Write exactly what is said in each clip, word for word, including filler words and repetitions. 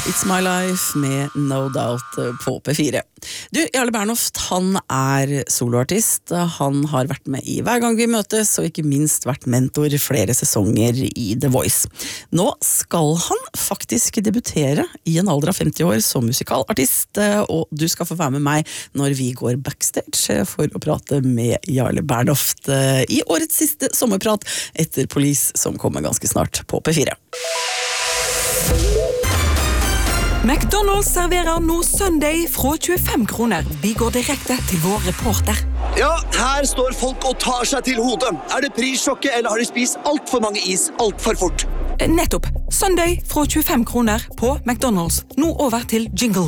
It's My Life med No Doubt på P fire. Du, Jarle Bernhoft, han er soloartist. Han har vært med i Hver gang vi møtes, og ikke minst vært mentor flere sesonger i The Voice. Nå skal han faktisk debutere i en alder av femti år som musikalartist, og du skal få være med meg når vi går backstage for å prate med Jarle Bernhoft i årets siste sommerprat etter Police, som kommer ganske snart på P fire. McDonald's serverer nå Sunday fra tjuefem kroner. Vi går direkte til vår reporter. Ja, her står folk og tar seg til hodet. Er det prissjokket, eller har de spist alt for mange is alt for fort? Nettopp. Sunday fra tjuefem kroner på McDonald's. Nå over til jingle.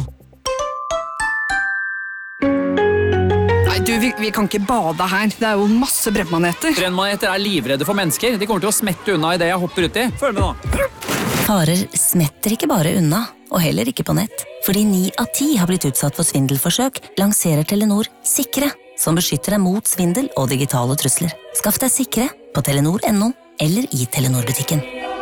Nei, du, vi, vi kan ikke bade her. Det er jo masse brennmaneter. Brennmaneter er livredde for mennesker. De kommer til å smette unna i det jeg hopper ut i. Følg med nå. Farer smetter ikke bare unna, og heller ikke på nett. Fordi ni av ti har blitt utsatt for svindelforsøk, lanserer Telenor Sikre, som beskytter deg mot svindel og digitale trusler. Skaff deg Sikre på telenor punktum no eller i Telenor-butikken.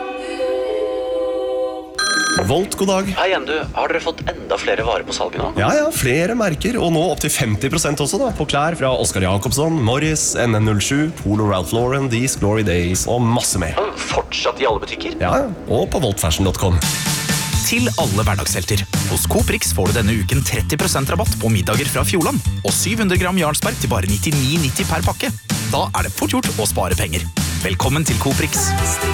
Volt, god dag. Hei igjen, du. Har dere fått enda flere varer på salget nå? Ja, ja, flere merker, og nå opp til femti prosent også da, på klær fra Oscar Jacobsson, Morris, N N null sju, Polo Ralph Lauren, These Glory Days og masse mer. Fortsatt i alle butikker? Ja, og på volt fashion punktum com. Til alle hverdagshelter. Hos Coprix får du denne uken tretti prosent rabatt på middager fra Fjordland, og syv hundre gram Jarlsberg til bare nittini nitti per pakke. Da er det fort gjort å spare penger. Velkommen til Coprix.